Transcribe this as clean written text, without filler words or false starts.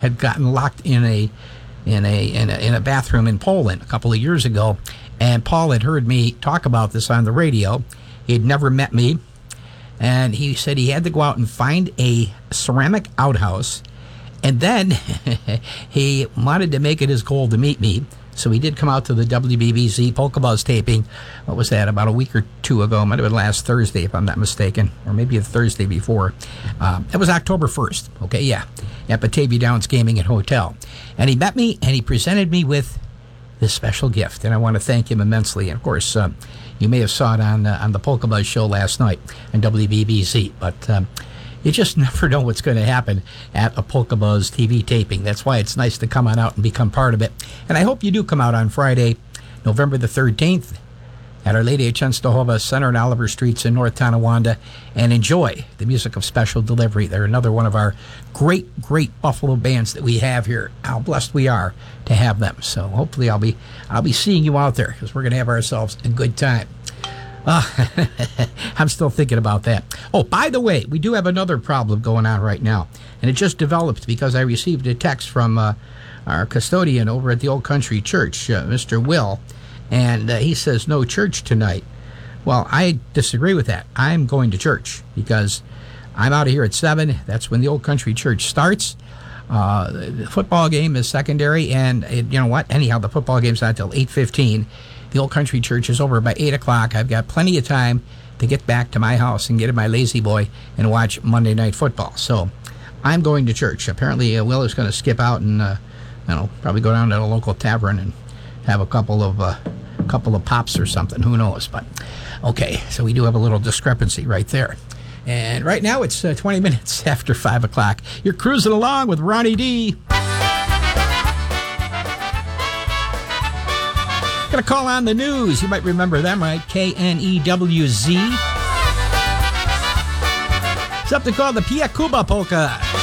had gotten locked in a bathroom in Poland a couple of years ago, and Paul had heard me talk about this on the radio. He'd never met me, and he said he had to go out and find a ceramic outhouse, and then he wanted to make it his goal to meet me. So he did come out to the WBBZ Polka Buzz taping. What was that, about a week or two ago? Might have been last Thursday, if I'm not mistaken, or maybe the Thursday before. It was October 1st, okay, yeah, at Batavia Downs Gaming and Hotel. And he met me, and he presented me with this special gift, and I want to thank him immensely. And, of course, you may have saw it on the Polka Buzz show last night on WBBZ, but you just never know what's going to happen at a Polka Buzz TV taping. That's why it's nice to come on out and become part of it. And I hope you do come out on Friday, November the 13th, at Our Lady of Częstochowa Center and Oliver Streets in North Tonawanda, and enjoy the music of Special Delivery. They're another one of our great Buffalo bands that we have here. How blessed we are to have them. So hopefully I'll be seeing you out there, because we're going to have ourselves a good time. I'm still thinking about that. Oh, by the way, we do have another problem going on right now, and it just developed because I received a text from our custodian over at the Old Country Church, Mr. Will, and he says no church tonight. Well, I disagree with that. I'm going to church because I'm out of here at 7. That's when the Old Country Church starts. The football game is secondary, and you know what? Anyhow, the football game's not until 8:15. The Old Country Church is over by 8 o'clock. I've got plenty of time to get back to my house and get in my lazy boy and watch Monday Night Football. So I'm going to church. Apparently, Will is going to skip out and probably go down to a local tavern and have a couple of pops or something. Who knows? But okay, so we do have a little discrepancy right there. And right now it's 20 minutes after 5 o'clock. You're cruising along with Ronnie D. Gonna call on the news. You might remember them, right? KNEWZ. Something called the Pia Cuba Polka.